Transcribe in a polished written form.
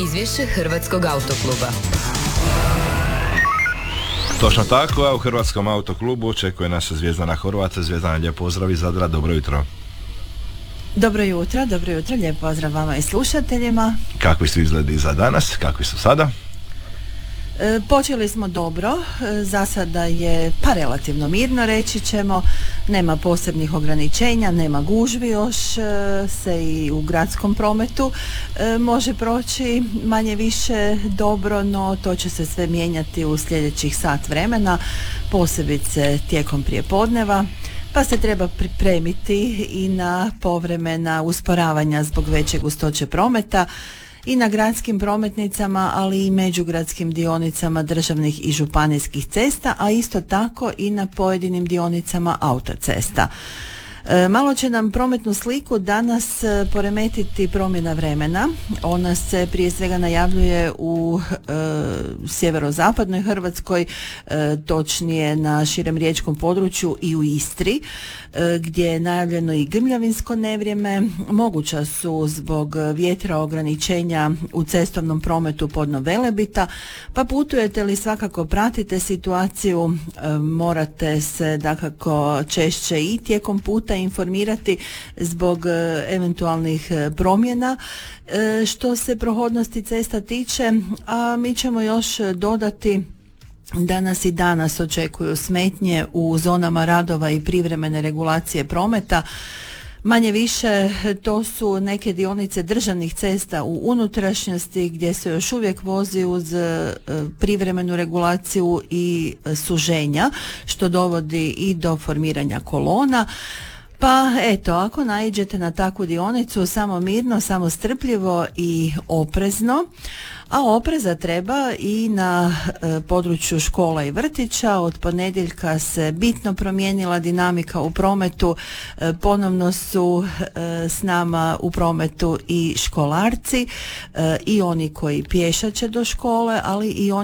izvješće Hrvatskog autokluba. Točno tako, a u Hrvatskom autoklubu očekuje naša Zvjezdana Horvat. Zvjezdana, lijep pozdrav iz Zadra, dobro jutro. Dobro jutro, lijep pozdrav vama i slušateljima. Kakvi su izgledi za danas, kakvi su sada? Počeli smo dobro, za sada je pa relativno mirno, reći ćemo, nema posebnih ograničenja, nema gužvi, još se i u gradskom prometu može proći manje više dobro, no to će se sve mijenjati u sljedećih sat vremena, posebice tijekom prijepodneva. Pa se treba pripremiti i na povremena usporavanja zbog veće gustoće prometa i na gradskim prometnicama, ali i međugradskim dionicama državnih i županijskih cesta, a isto tako i na pojedinim dionicama autocesta. Malo će nam prometnu sliku danas poremetiti promjena vremena. Ona se prije svega najavljuje u sjeverozapadnoj Hrvatskoj, točnije na širem riječkom području i u Istri, gdje je najavljeno i grmljavinsko nevrijeme. Moguća su zbog vjetra ograničenja u cestovnom prometu podno Velebita, pa putujete li svakako pratite situaciju, morate se dakako češće i tijekom puta informirati zbog eventualnih promjena. Što se prohodnosti cesta tiče, a mi ćemo još dodati da nas i danas očekuju smetnje u zonama radova i privremene regulacije prometa. Manje više to su neke dionice državnih cesta u unutrašnjosti gdje se još uvijek vozi uz privremenu regulaciju i suženja, što dovodi i do formiranja kolona. Pa eto, ako naiđete na takvu dionicu, samo mirno, samo strpljivo i oprezno. A opreza treba i na području škola i vrtića. Od ponedjeljka se bitno promijenila dinamika u prometu. Ponovno su s nama u prometu i školarci, i oni koji pješače do škole, ali i oni